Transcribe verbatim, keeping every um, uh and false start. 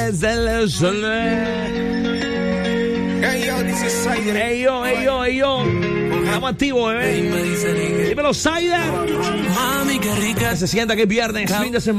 Ey yo, ey yo, ey yo. Estamos activos, bebé. Dímelo, Saida. Mami, qué rica. Que se sienta que es viernes, fin de semana.